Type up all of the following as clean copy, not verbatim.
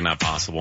that possible.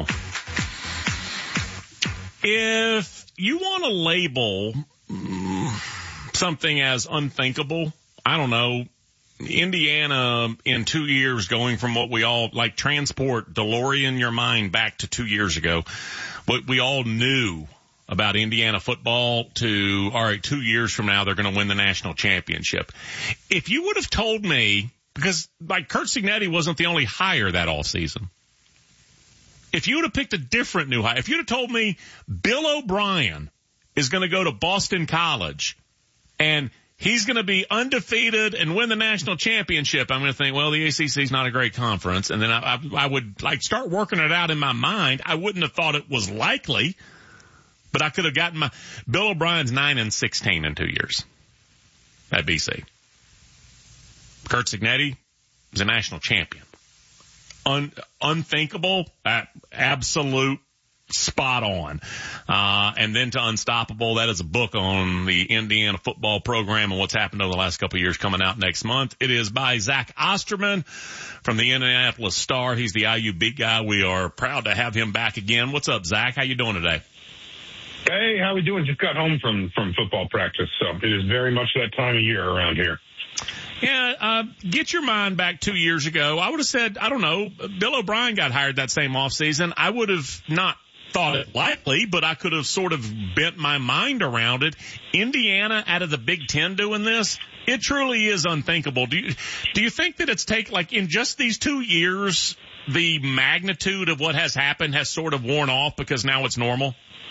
If you want to label something as unthinkable, I don't know, Indiana in 2 years going from what we all like, transport DeLorean your mind back to 2 years ago, what we all knew about Indiana football to, all right, 2 years from now they're going to win the national championship. If you would have told me, because like Curt Cignetti wasn't the only hire that all season. If you would have picked a different new hire, if you'd have told me Bill O'Brien is going to go to Boston College and he's going to be undefeated and win the national championship, I'm going to think, well, the ACC is not a great conference. And then I would like start working it out in my mind. I wouldn't have thought it was likely, but I could have gotten Bill O'Brien's 9-16 in 2 years at BC. Curt Cignetti is a national champion. Unthinkable, absolute spot on. And then to Unstoppable, that is a book on the Indiana football program and what's happened over the last couple of years, coming out next month. It is by Zach Osterman from the Indianapolis Star. He's the IU beat guy. We are proud to have him back again. What's up, Zach? How you doing today? Hey, how we doing? Just got home from football practice, so it is very much that time of year around here. Yeah, get your mind back 2 years ago. I would have said, I don't know, Bill O'Brien got hired that same offseason. I would have not thought it likely, but I could have sort of bent my mind around it. Indiana out of the Big Ten doing this, it truly is unthinkable. Do you think that it's like in just these 2 years, the magnitude of what has happened has sort of worn off because now it's normal?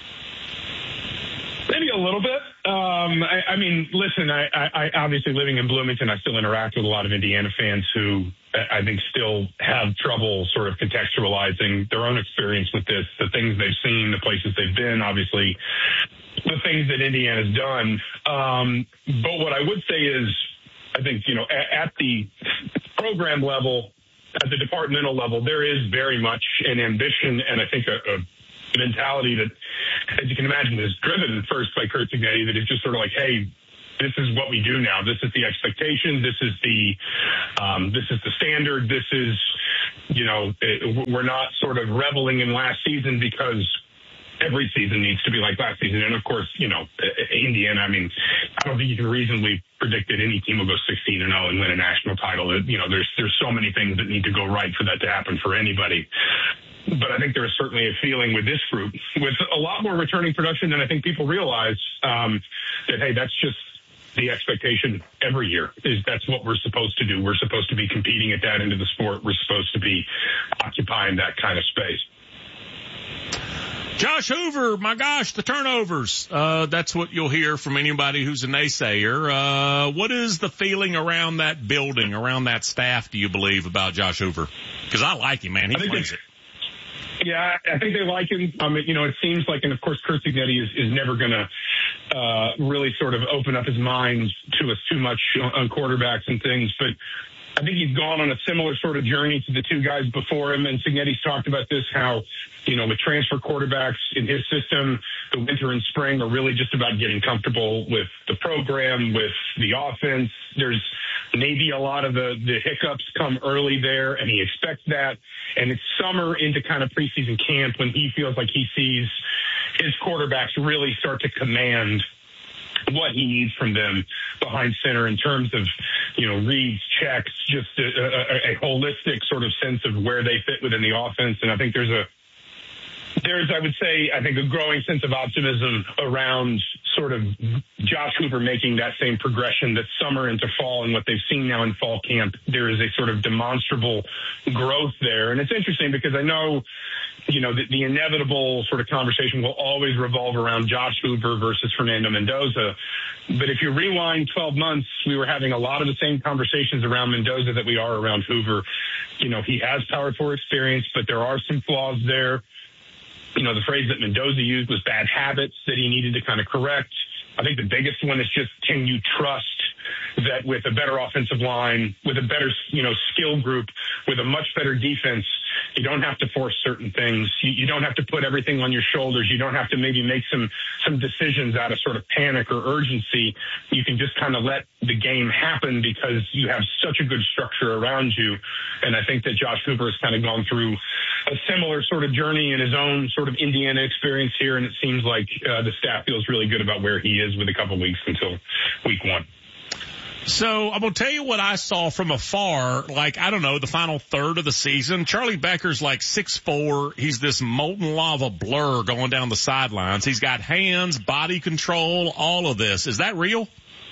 Maybe a little bit. I mean, listen, I obviously living in Bloomington, I still interact with a lot of Indiana fans who I think still have trouble sort of contextualizing their own experience with this, the things they've seen, the places they've been, obviously the things that Indiana's done. But what I would say is, I think, at the program level, at the departmental level, there is very much an ambition and I think a mentality that, as you can imagine, is driven first by Curt Cignetti, that is just sort of like, hey, this is what we do now. This is the expectation. This is the standard. This is, we're not sort of reveling in last season because every season needs to be like last season. And of course, Indiana, I mean, I don't think you can reasonably predict that any team will go 16-0 and win a national title. There's so many things that need to go right for that to happen for anybody. But I think there is certainly a feeling with this group, with a lot more returning production than I think people realize, that, hey, that's just the expectation every year, is that's what we're supposed to do. We're supposed to be competing at that end of the sport. We're supposed to be occupying that kind of space. Josh Hoover, my gosh, the turnovers. That's what you'll hear from anybody who's a naysayer. What is the feeling around that building, around that staff, do you believe, about Josh Hoover? Because I like him, man. He plays it. Yeah, I think they like him. It seems like, and of course, Curt Cignetti is never going to really sort of open up his mind to us too much on quarterbacks and things. But I think he's gone on a similar sort of journey to the two guys before him. And Cignetti's talked about this, how, with transfer quarterbacks in his system, the winter and spring are really just about getting comfortable with the program, with the offense. There's maybe a lot of the hiccups come early there, and he expects that. And it's summer into kind of preseason camp when he feels like he sees his quarterbacks really start to command what he needs from them behind center in terms of, reads, checks, just a holistic sort of sense of where they fit within the offense. And I think there's, I would say, a growing sense of optimism around sort of Josh Hoover making that same progression that summer into fall, and what they've seen now in fall camp. There is a sort of demonstrable growth there. And it's interesting because I know, the inevitable sort of conversation will always revolve around Josh Hoover versus Fernando Mendoza. But if you rewind 12 months, we were having a lot of the same conversations around Mendoza that we are around Hoover. He has Power 4 experience, but there are some flaws there. The phrase that Mendoza used was bad habits that he needed to kind of correct. I think the biggest one is just, can you trust that with a better offensive line, with a better, skill group, with a much better defense, You don't have to force certain things. You don't have to put everything on your shoulders. You don't have to maybe make some decisions out of sort of panic or urgency. You can just kind of let the game happen because you have such a good structure around you. And I think that Josh Hoover has kind of gone through a similar sort of journey in his own sort of Indiana experience here. And it seems like the staff feels really good about where he is with a couple weeks until week 1. So I'm going to tell you what I saw from afar, like, I don't know, the final third of the season. Charlie Becker's like 6'4". He's this molten lava blur going down the sidelines. He's got hands, body control, all of this. Is that real?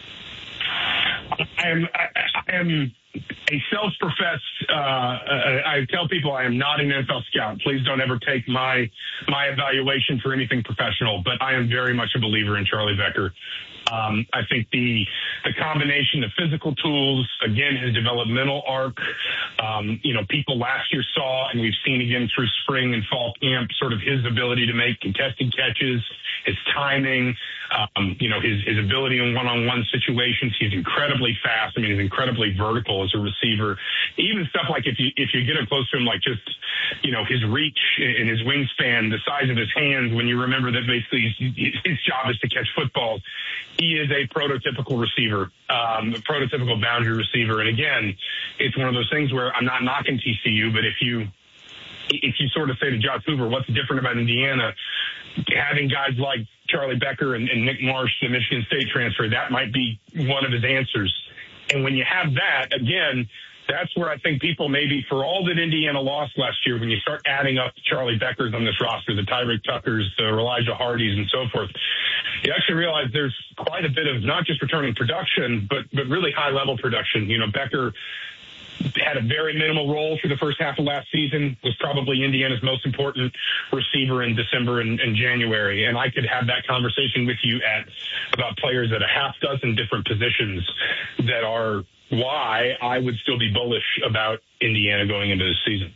I am a self-professed, I tell people I am not an NFL scout. Please don't ever take my evaluation for anything professional, but I am very much a believer in Charlie Becker. I think the combination of physical tools, again, his developmental arc, people last year saw, and we've seen again through spring and fall camp, sort of his ability to make contested catches, his timing, his ability in one-on-one situations. He's incredibly fast. I mean, he's incredibly vertical as a receiver. Even stuff like if you get up close to him, like just, his reach and his wingspan, the size of his hands, when you remember that basically his job is to catch footballs. He is a prototypical receiver, a prototypical boundary receiver. And again, it's one of those things where I'm not knocking TCU, but if you sort of say to Josh Hoover, what's different about Indiana, having guys like Charlie Becker and Nick Marsh, the Michigan State transfer, that might be one of his answers. And when you have that, again, that's where I think people maybe, for all that Indiana lost last year, when you start adding up the Charlie Beckers on this roster, the Tyreek Tuckers, the Elijah Hardys, and so forth, you actually realize there's quite a bit of not just returning production, but really high-level production. Becker had a very minimal role through the first half of last season, was probably Indiana's most important receiver in December and January. And I could have that conversation with you about players at a half dozen different positions that are why I would still be bullish about Indiana going into this season.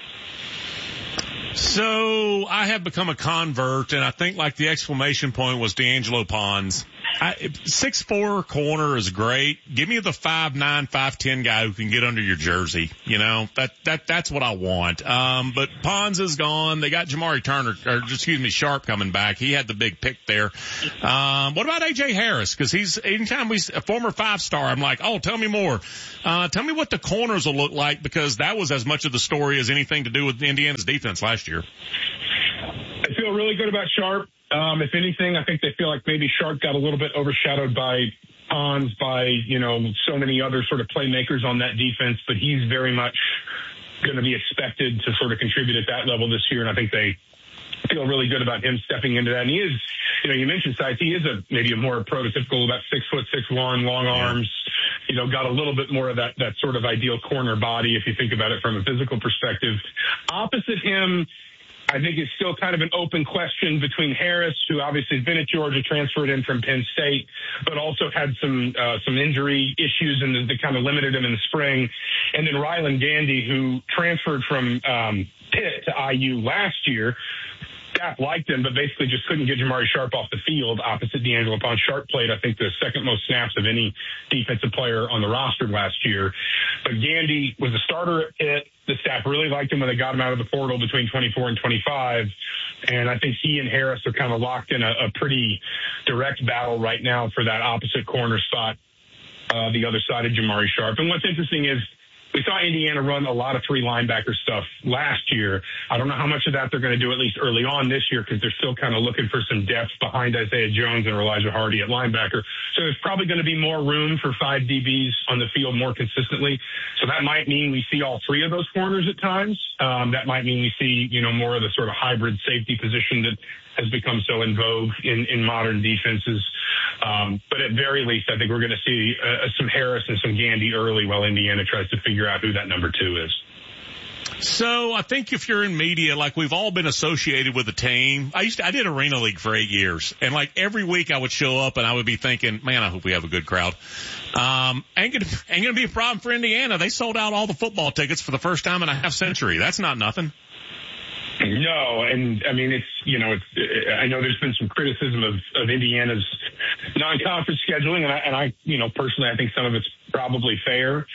So I have become a convert, and I think like the exclamation point was D'Angelo Pons. 6'4" corner is great. Give me the 5'9", 5'10" guy who can get under your jersey. That's what I want. But Pons is gone. They got Sharp coming back. He had the big pick there. What about AJ Harris? Cause anytime a former 5-star, I'm like, oh, tell me more. Tell me what the corners will look like, because that was as much of the story as anything to do with Indiana's defense last year. I feel really good about Sharp. If anything, I think they feel like maybe Sharp got a little bit overshadowed by Pons, by, so many other sort of playmakers on that defense, but he's very much going to be expected to sort of contribute at that level this year. And I think they feel really good about him stepping into that. And he is, you mentioned size. He is maybe a more prototypical, about 6'6", long arms, got a little bit more of that sort of ideal corner body, if you think about it from a physical perspective. Opposite him, I think it's still kind of an open question between Harris, who obviously has been at Georgia, transferred in from Penn State, but also had some injury issues and they kind of limited him in the spring. And then Rylan Gandy, who transferred from Pitt to IU last year. Staff liked him, but basically just couldn't get Jamari Sharp off the field opposite D'Angelo Pons. Sharp played, I think, the second most snaps of any defensive player on the roster last year. But Gandy was a starter at Pitt. The staff really liked him when they got him out of the portal between 24 and 25. And I think he and Harris are kind of locked in a pretty direct battle right now for that opposite corner spot, the other side of Jamari Sharp. And what's interesting is we saw Indiana run a lot of 3 linebacker stuff last year. I don't know how much of that they're going to do at least early on this year, because they're still kind of looking for some depth behind Isaiah Jones and Elijah Hardy at linebacker. So there's probably going to be more room for 5 DBs on the field more consistently. So that might mean we see all 3 of those corners at times. That might mean we see, more of the sort of hybrid safety position that has become so in vogue in modern defenses. But at very least, I think we're going to see some Harris and some Gandy early while Indiana tries to figure out who that number 2 is. So I think if you're in media, like we've all been associated with a team. I did Arena League for 8 years, and like every week I would show up and I would be thinking, man, I hope we have a good crowd. Ain't gonna be a problem for Indiana. They sold out all the football tickets for the first time in a half century. That's not nothing. No, and I mean, I know there's been some criticism of Indiana's non-conference scheduling, and I personally, I think some of it's probably fair.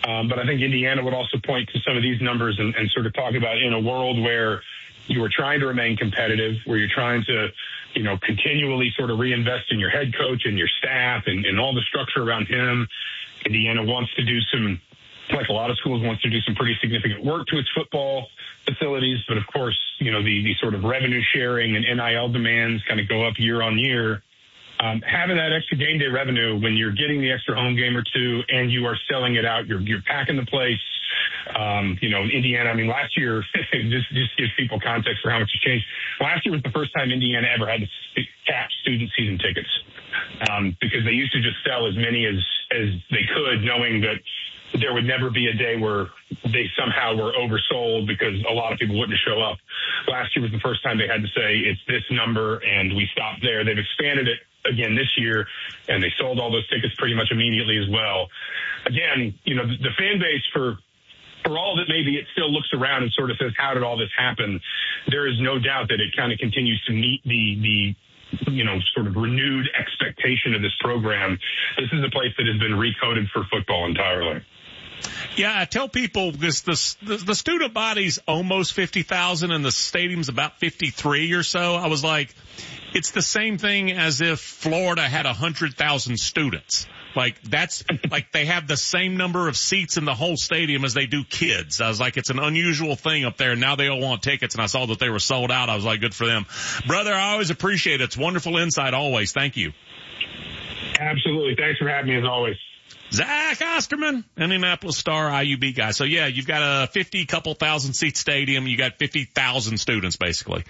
But I think Indiana would also point to some of these numbers and sort of talk about in a world where you are trying to remain competitive, where you're trying to, continually sort of reinvest in your head coach and your staff and all the structure around him. Indiana wants to do some, like a lot of schools, wants to do some pretty significant work to its football facilities. But of course, the sort of revenue sharing and NIL demands kind of go up year on year. Having that extra game day revenue when you're getting the extra home game or two and you are selling it out, you're packing the place. Indiana, last year, just gives people context for how much it's changed. Last year was the first time Indiana ever had to cap student season tickets because they used to just sell as many as they could, knowing that there would never be a day where they somehow were oversold because a lot of people wouldn't show up. Last year was the first time they had to say it's this number and we stopped there. They've expanded it again this year, and they sold all those tickets pretty much immediately as well. Again, the fan base, for all that maybe it still looks around and sort of says, how did all this happen? There is no doubt that it kind of continues to meet the sort of renewed expectation of this program. This is a place that has been recoded for football entirely. Yeah, I tell people the student body's almost 50,000 and the stadium's about 53 or so. I was like, it's the same thing as if Florida had 100,000 students. Like they have the same number of seats in the whole stadium as they do kids. I was like, it's an unusual thing up there. And now they all want tickets. And I saw that they were sold out. I was like, good for them. Brother, I always appreciate it. It's wonderful insight always. Thank you. Absolutely. Thanks for having me as always. Zach Osterman, Indianapolis Star IUB guy. So yeah, you've got a 50 couple thousand seat stadium. You got 50,000 students basically.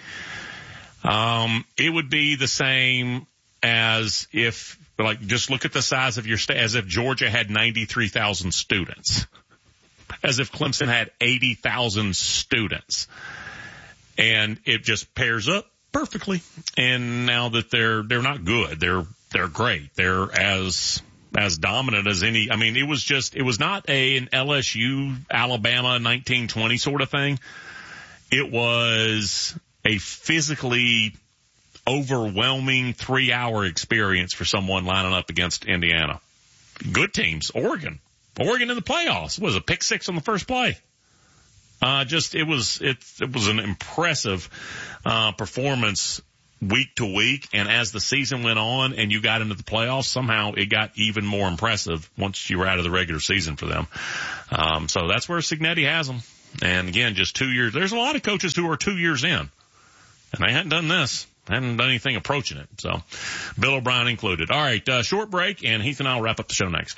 It would be the same as if, just look at the size of your state, as if Georgia had 93,000 students, as if Clemson had 80,000 students, and it just pairs up perfectly. And now that they're not good, they're great. They're as dominant as any. It was not an LSU, Alabama 1920 sort of thing. It was a physically overwhelming 3-hour experience for someone lining up against Indiana. Good teams. Oregon in the playoffs. It was a pick six on the first play. It was an impressive, performance week to week. And as the season went on and you got into the playoffs, somehow it got even more impressive once you were out of the regular season for them. So that's where Cignetti has them. And again, just 2 years. There's a lot of coaches who are 2 years in, and they hadn't done this. Hadn't done anything approaching it. So Bill O'Brien included. All right, short break, and Heath and I will wrap up the show next.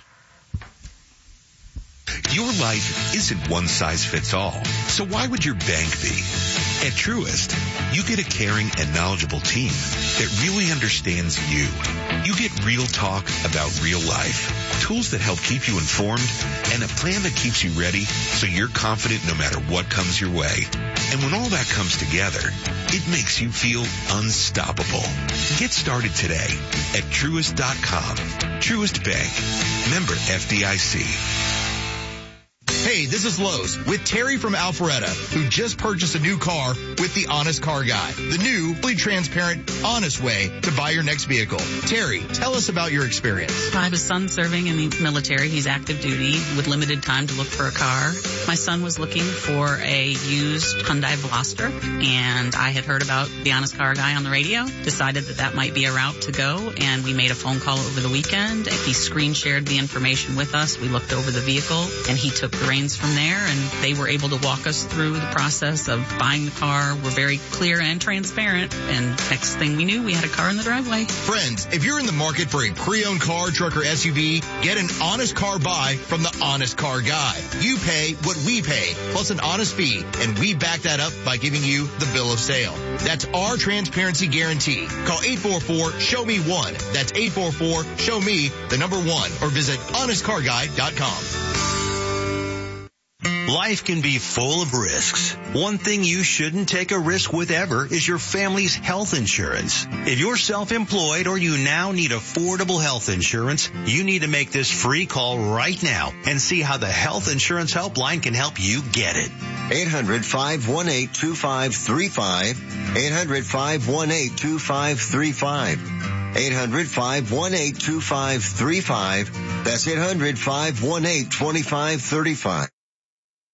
Your life isn't one size fits all. So why would your bank be? At Truist, you get a caring and knowledgeable team that really understands you. You get real talk about real life, tools that help keep you informed, and a plan that keeps you ready so you're confident no matter what comes your way. And when all that comes together, it makes you feel unstoppable. Get started today at Truist.com. Truist Bank. Member FDIC. Hey, this is Lowe's with Terry from Alpharetta, who just purchased a new car with the Honest Car Guy, the new, fully transparent, honest way to buy your next vehicle. Terry, tell us about your experience. I have a son serving in the military. He's active duty with limited time to look for a car. My son was looking for a used Hyundai Veloster, and I had heard about the Honest Car Guy on the radio, decided that might be a route to go, and we made a phone call over the weekend. He screen shared the information with us. We looked over the vehicle, and he took the reins from there, and they were able to walk us through the process of buying the car. We're very clear and transparent, and next thing we knew, we had a car in the driveway. Friends, if you're in the market for a pre-owned car, truck, or SUV, get an honest car buy from the Honest Car Guy. You pay what we pay, plus an honest fee, and we back that up by giving you the bill of sale. That's our transparency guarantee. Call 844-SHOW-ME-1. That's 844-SHOW-ME, the number 1, or visit honestcarguy.com. Life can be full of risks. One thing you shouldn't take a risk with ever is your family's health insurance. If you're self-employed or you now need affordable health insurance, you need to make this free call right now and see how the Health Insurance Helpline can help you get it. 800-518-2535. 800-518-2535. 800-518-2535. That's 800-518-2535.